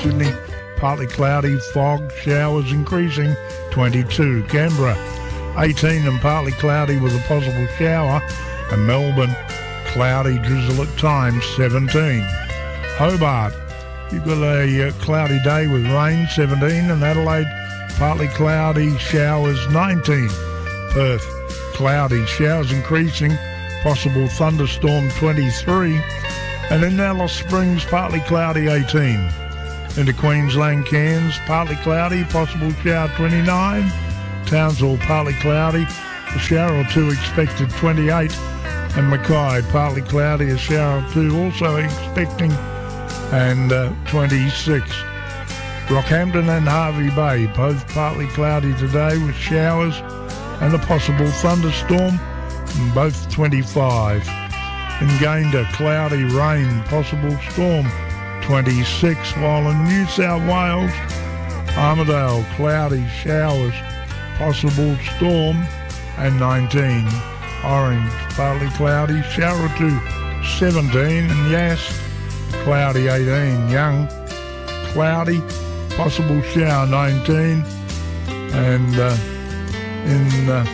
Sydney, partly cloudy, fog, showers increasing, 22. Canberra, 18 and partly cloudy with a possible shower. And Melbourne, cloudy, drizzle at times, 17. Hobart, you've got a cloudy day with rain, 17. And Adelaide, partly cloudy, showers, 19. Perth, cloudy, showers increasing, possible thunderstorm, 23. And in Alice Springs, partly cloudy, 18. Into Queensland, Cairns, partly cloudy, possible shower, 29. Townsville, partly cloudy, a shower or two expected, 28. And Mackay, partly cloudy, a shower or two also expecting, and 26. Rockhampton and Hervey Bay, both partly cloudy today with showers and a possible thunderstorm, and both 25. In Gayndah, cloudy, rain, possible storm, 26, while in New South Wales, Armidale, cloudy, showers, possible storm, and 19. Orange, partly cloudy, shower or two, 17. And Yass, cloudy, 18. Young, cloudy, possible shower, 19. And in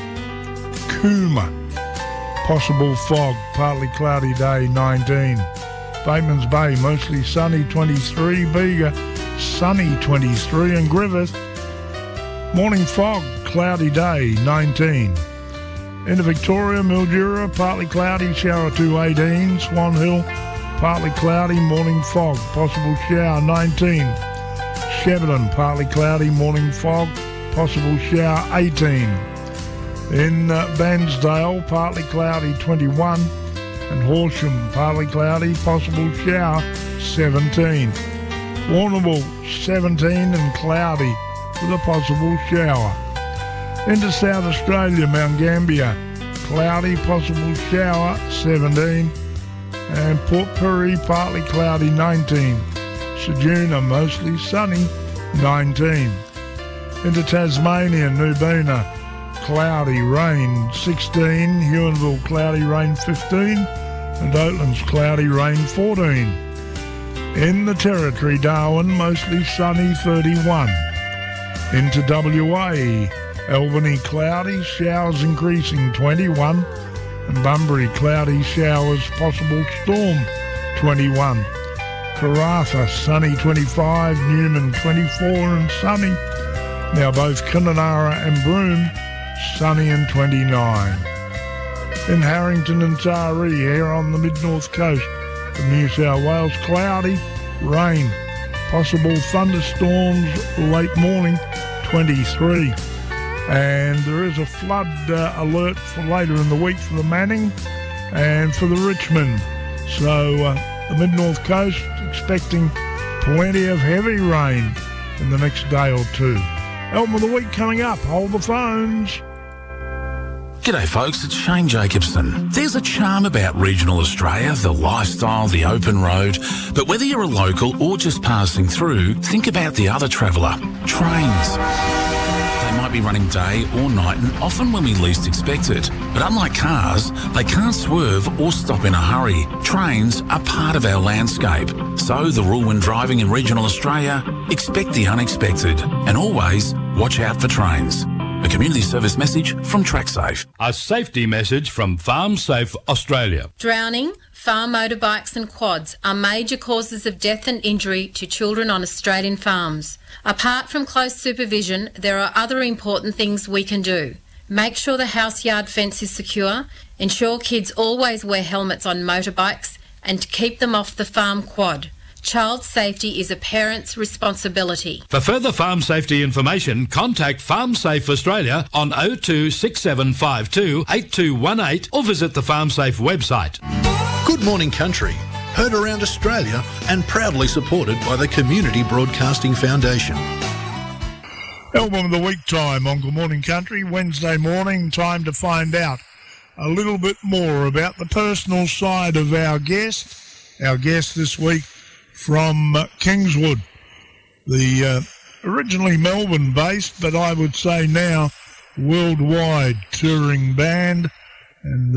Cooma, possible fog, partly cloudy day, 19. Batemans Bay, mostly sunny, 23. Bega, sunny, 23. And Griffith, morning fog, cloudy day, 19. Into Victoria, Mildura, partly cloudy, shower 2, 18. Swan Hill, partly cloudy, morning fog, possible shower, 19. Shepparton, partly cloudy, morning fog, possible shower, 18. In Bairnsdale, partly cloudy, 21. And Horsham, partly cloudy, possible shower, 17. Warrnambool, 17 and cloudy with a possible shower. Into South Australia, Mount Gambier, cloudy, possible shower, 17. And Port Pirie, partly cloudy, 19. Ceduna, mostly sunny, 19. Into Tasmania, Nubina, cloudy, rain, 16. Huonville, cloudy, rain, 15. And Oatlands, cloudy, rain, 14. In the Territory, Darwin, mostly sunny, 31. Into WA, Albany, cloudy, showers increasing, 21. And Bunbury, cloudy, showers, possible storm, 21. Karratha, sunny, 25. Newman, 24 and sunny. Now both Kununurra and Broome, sunny and 29. In Harrington and Taree, here on the mid-north coast of New South Wales, cloudy, rain, possible thunderstorms late morning, 23. And there is a flood alert for later in the week for the Manning and for the Richmond. So the mid-north coast expecting plenty of heavy rain in the next day or two. Album of the week coming up. Hold the phones. G'day folks, it's Shane Jacobson. There's a charm about regional Australia, the lifestyle, the open road. But whether you're a local or just passing through, think about the other traveller, trains. They might be running day or night and often when we least expect it. But unlike cars, they can't swerve or stop in a hurry. Trains are part of our landscape. So the rule when driving in regional Australia, expect the unexpected and always watch out for trains. A community service message from TrackSafe. A safety message from Farm Safe Australia. Drowning, farm motorbikes and quads are major causes of death and injury to children on Australian farms. Apart from close supervision, there are other important things we can do. Make sure the house yard fence is secure, ensure kids always wear helmets on motorbikes, and keep them off the farm quad. Child safety is a parent's responsibility. For further farm safety information, contact Farm Safe Australia on 026752 8218 or visit the Farm Safe website. Good Morning Country, heard around Australia and proudly supported by the Community Broadcasting Foundation. Album of the week time on Good Morning Country, Wednesday morning, time to find out a little bit more about the personal side of our guest. Our guest this week from Kingswood, the originally Melbourne-based, but I would say now worldwide touring band. And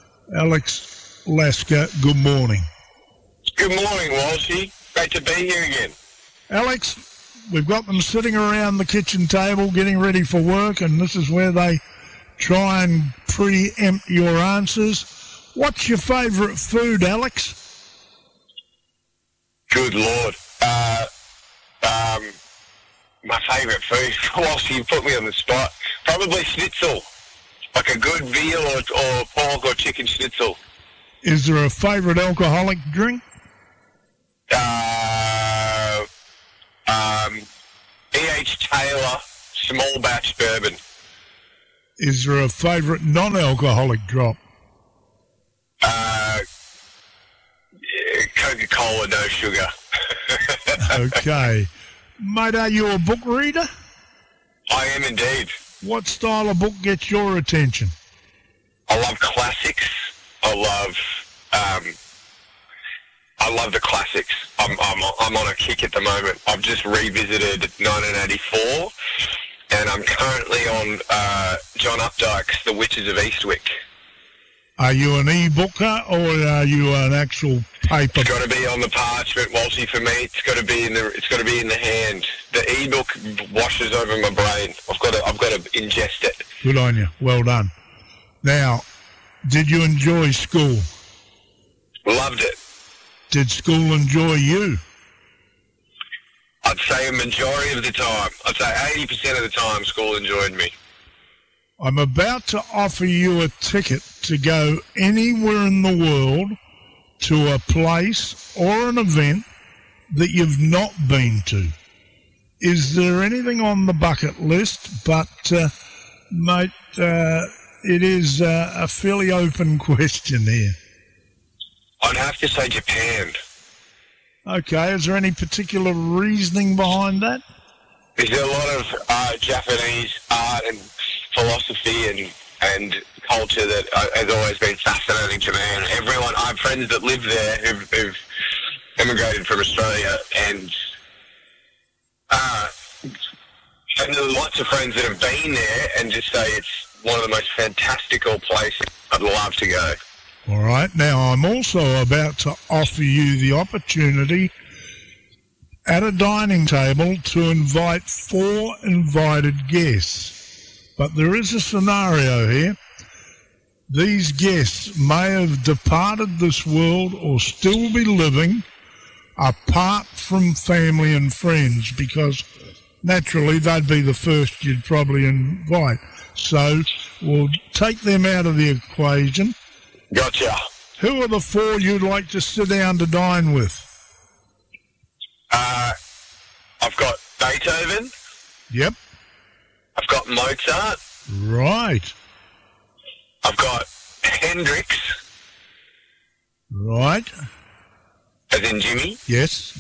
Alex Lasker, good morning. Good morning, Walshy. Great to be here again. Alex, we've got them sitting around the kitchen table getting ready for work, and this is where they try and preempt your answers. What's your favourite food, Alex? Good Lord. My favourite food, whilst you put me on the spot, probably schnitzel. Like a good veal or pork or chicken schnitzel. Is there a favourite alcoholic drink? E.H. Taylor small batch bourbon. Is there a favourite non-alcoholic drop? Coca-Cola, no sugar. Okay. Mate, are you a book reader? I am indeed. What style of book gets your attention? I love classics. I love the classics. I'm on a kick at the moment. I've just revisited 1984, and I'm currently on John Updike's The Witches of Eastwick. Are you an e-booker or are you an actual paper? It's got to be on the parchment, Walshy, for me. It's got to be in the hand. The e-book washes over my brain. I've got to ingest it. Good on you. Well done. Now, did you enjoy school? Loved it. Did school enjoy you? I'd say a majority of the time. I'd say 80% of the time school enjoyed me. I'm about to offer you a ticket to go anywhere in the world to a place or an event that you've not been to. Is there anything on the bucket list? But, mate, it is a fairly open question here. I'd have to say Japan. Okay, is there any particular reasoning behind that? There's a lot of Japanese art and philosophy and culture that has always been fascinating to me. And everyone, I have friends that live there who've immigrated from Australia, and there are lots of friends that have been there and just say it's one of the most fantastical places. I'd love to go. All right. Now, I'm also about to offer you the opportunity at a dining table to invite 4 invited guests. But there is a scenario here. These guests may have departed this world or still be living apart from family and friends, because naturally they'd be the first you'd probably invite. So we'll take them out of the equation. Gotcha. Who are the 4 you'd like to sit down to dine with? I've got Beethoven. Yep. I've got Mozart. Right. I've got Hendrix. Right. As in Jimmy. Yes.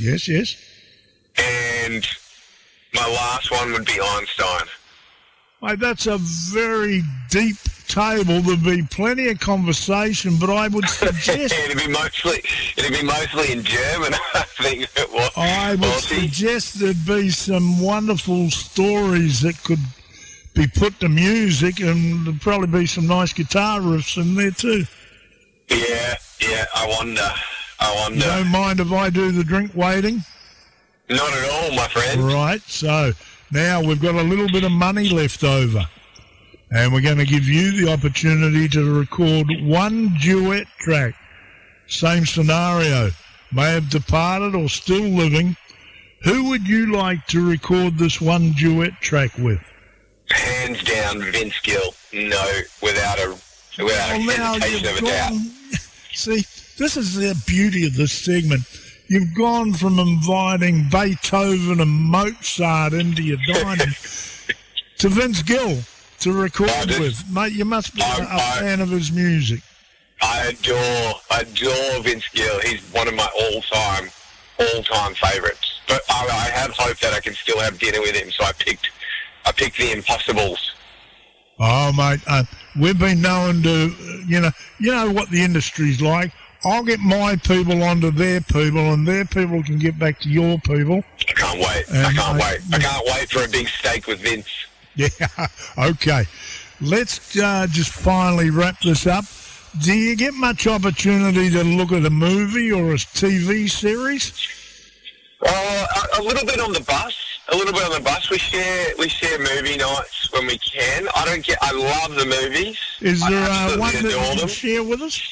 And my last one would be Einstein. Mate, that's a very deep table. There'd be plenty of conversation, but I would suggest... it'd be mostly in German, I think it was. I would suggest there'd be some wonderful stories that could be put to music, and there'd probably be some nice guitar riffs in there too. Yeah, I wonder. You don't mind if I do the drink waiting? Not at all, my friend. Right, so now we've got a little bit of money left over, and we're going to give you the opportunity to record one duet track. Same scenario. May have departed or still living. Who would you like to record this one duet track with? Hands down, Vince Gill. No, without a hesitation of a doubt. See, this is the beauty of this segment. You've gone from inviting Beethoven and Mozart into your dining to Vince Gill to record with. Mate, you must be a fan of his music. I adore Vince Gill. He's one of my all-time favourites. But I have hope that I can still have dinner with him, so I picked The Impossibles. Oh, mate, we've been known to, you know what the industry's like. I'll get my people onto their people, and their people can get back to your people. I can't wait. I can't wait for a big steak with Vince. Yeah, okay. Let's just finally wrap this up. Do you get much opportunity to look at a movie or a TV series? A little bit on the bus. We share movie nights when we can. I love the movies. Is there one adore that you them. share with us?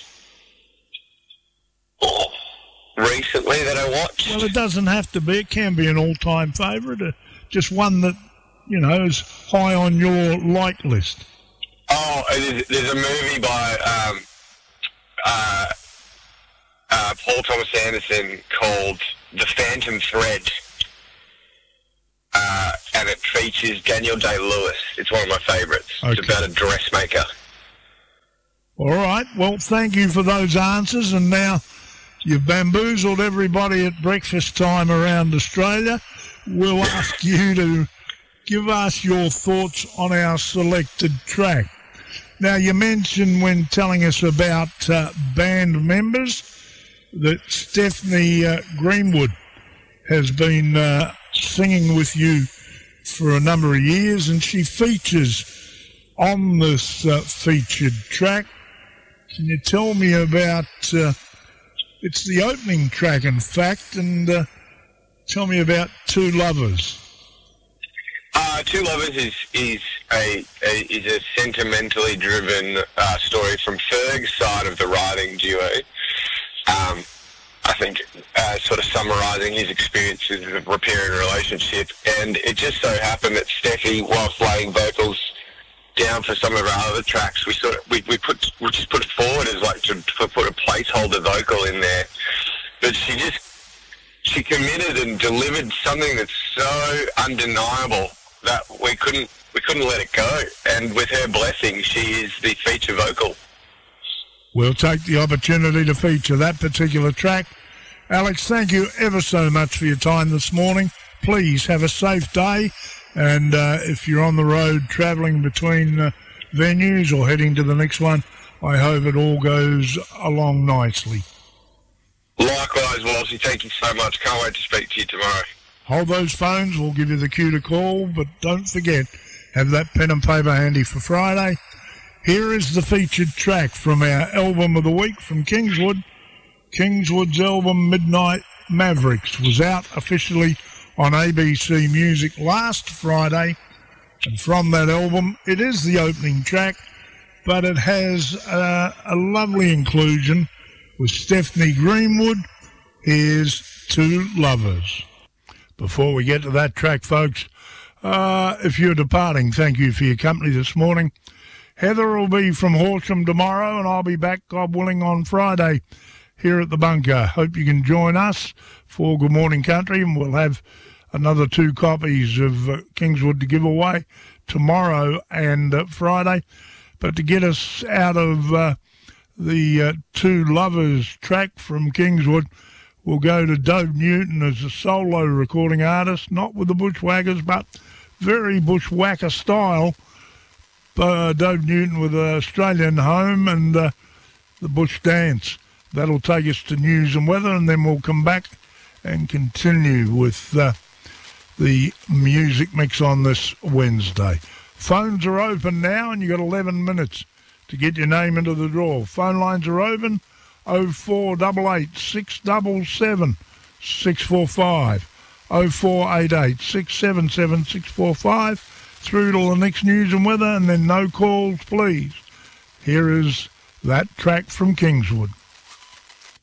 Oh, recently that I watched. Well, it doesn't have to be. It can be an all-time favourite. Just one that, is high on your like list. Oh, there's a movie by Paul Thomas Anderson called The Phantom Thread. And it features Daniel Day-Lewis. It's one of my favourites. Okay. It's about a dressmaker. All right. Well, thank you for those answers. And now you've bamboozled everybody at breakfast time around Australia. We'll ask you to give us your thoughts on our selected track. Now, you mentioned when telling us about band members that Stephanie Greenwood has been singing with you for a number of years, and she features on this featured track. Can you tell me about, it's the opening track, in fact, and tell me about Two Lovers. Two Lovers is a sentimentally driven story from Ferg's side of the writing duo. I think sort of summarising his experiences of repairing a relationship, and it just so happened that Steffi, whilst laying vocals down for some of our other tracks, we just put it forward as like to put a placeholder vocal in there, but she committed and delivered something that's so undeniable that we couldn't let it go, and with her blessing, she is the feature vocal. We'll take the opportunity to feature that particular track. Alex, thank you ever so much for your time this morning. Please have a safe day, and if you're on the road travelling between venues or heading to the next one, I hope it all goes along nicely. Likewise, Walshy, thank you so much. Can't wait to speak to you tomorrow. Hold those phones, we'll give you the cue to call, but don't forget, have that pen and paper handy for Friday. Here is the featured track from our album of the week from Kingswood. Kingswood's album Midnight Mavericks was out officially on ABC Music last Friday, and from that album it is the opening track, but it has a lovely inclusion with Stephanie Greenwood. Here's Two Lovers. Before we get to that track, folks, if you're departing, thank you for your company this morning. Heather will be from Horsham tomorrow, and I'll be back, God willing, on Friday here at the bunker. Hope you can join us for Good Morning Country, and we'll have another 2 copies of Kingswood to give away tomorrow and Friday. But to get us out of the Two Lovers track from Kingswood, we'll go to Dove Newton as a solo recording artist, not with the Bushwhackers, but very Bushwhacker style. Dove Newton with an Australian home and the Bush Dance. That'll take us to news and weather, and then we'll come back and continue with the music mix on this Wednesday. Phones are open now, and you've got 11 minutes to get your name into the draw. Phone lines are open, 0488 677 645, 0488 677 645, through to the next news and weather, and then no calls, please. Here is that track from Kingswood.